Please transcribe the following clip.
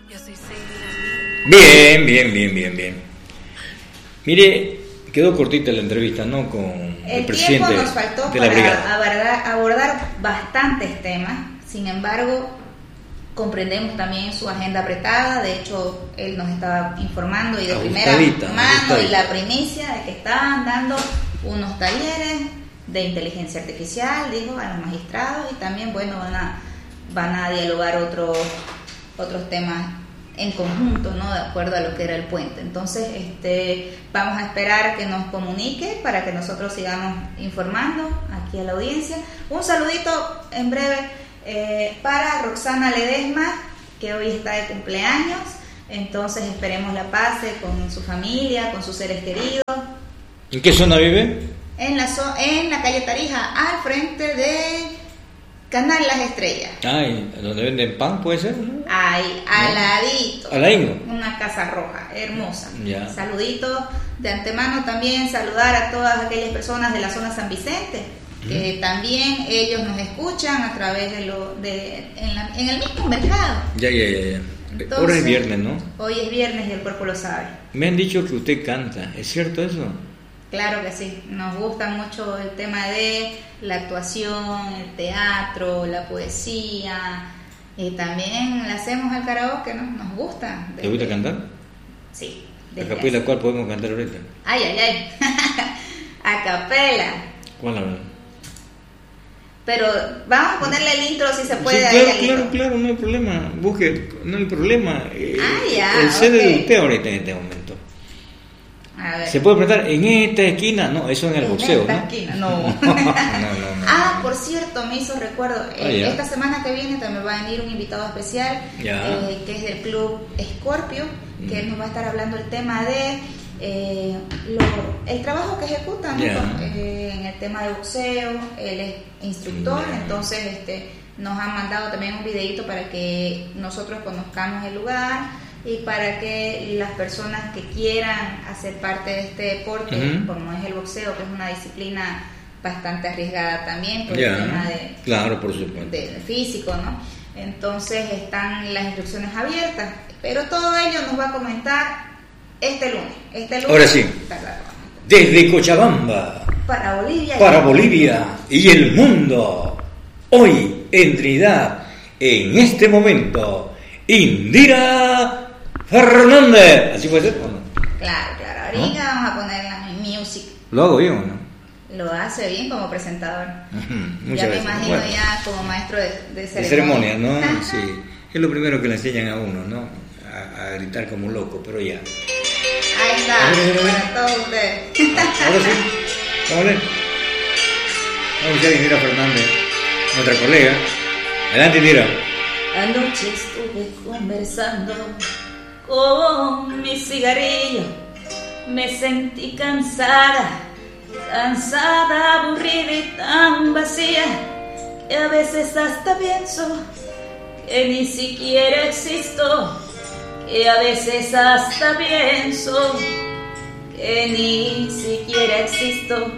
Bien, bien, bien, bien, bien. Mire, quedó cortita la entrevista, ¿no? Con el presidente tiempo nos faltó de la brigada. Para abordar bastantes temas. Sin embargo, comprendemos también su agenda apretada. De hecho, él nos estaba informando y de primera mano y la primicia de que estaban dando unos talleres de inteligencia artificial, dijo, a los magistrados, y también, bueno, van a dialogar otros temas en conjunto, ¿no? De acuerdo a lo que era el puente. Entonces, vamos a esperar que nos comunique para que nosotros sigamos informando aquí a la audiencia. Un saludito en breve para Roxana Ledesma, que hoy está de cumpleaños. Entonces, esperemos la pase con su familia, con sus seres queridos. ¿En qué zona vive? En la calle Tarija, al frente de Canal Las Estrellas. Ay, ¿donde venden pan puede ser? ¿No? Ahí, al ladito. Al ladito. Una casa roja, hermosa. Ya. Saludito de antemano también, saludar a todas aquellas personas de la zona San Vicente, que también ellos nos escuchan a través en el mismo mercado. Ya. Entonces, ahora es viernes, ¿no? Hoy es viernes y el cuerpo lo sabe. Me han dicho que usted canta, ¿es cierto eso? Claro que sí, nos gusta mucho el tema de la actuación, el teatro, la poesía, y también le hacemos al karaoke, ¿no? Nos gusta. ¿Te gusta cantar? Sí. ¿A capela cuál podemos cantar ahorita? Ay. A capela. ¿Cuál la verdad? Pero vamos a ponerle el intro si se puede. Sí, claro, no hay problema. Busque, no hay problema. El CD de usted ahorita en este momento. A ver. ¿Se puede preguntar en esta esquina? No, eso en el boxeo, ¿no? En esta esquina, no. No. Por cierto, me hizo recuerdo. Esta semana que viene también va a venir un invitado especial, que es del Club Scorpio, que él nos va a estar hablando el tema de el trabajo que ejecutan, ¿no? En el tema de boxeo. Él es instructor, entonces nos han mandado también un videito para que nosotros conozcamos el lugar y para que las personas que quieran hacer parte de este deporte, como es el boxeo, que es una disciplina bastante arriesgada también por el tema por supuesto, de físico, ¿no? Entonces están las instrucciones abiertas, pero todo ello nos va a comentar este lunes. Ahora sí, desde Cochabamba para Bolivia y el mundo, hoy en Trinidad, en este momento, Indira Fernández. ¿Así puede ser o no? Claro. Ahorita vamos a poner la music. ¿Lo hago bien o no? Lo hace bien como presentador. Muchas ya veces. me imagino ya como maestro de ceremonia, ¿no? Sí. Es lo primero que le enseñan a uno, ¿no? A gritar como un loco, pero ya. Ahí está, para todos ustedes. Ahora sí. Vamos a ver. Vamos a escuchar a Indira Fernández, nuestra colega. Adelante, Indira. Anoche estuve conversando con mi cigarrillo, me sentí cansada, aburrida y tan vacía, que a veces hasta pienso que ni siquiera existo, que a veces hasta pienso que ni siquiera existo.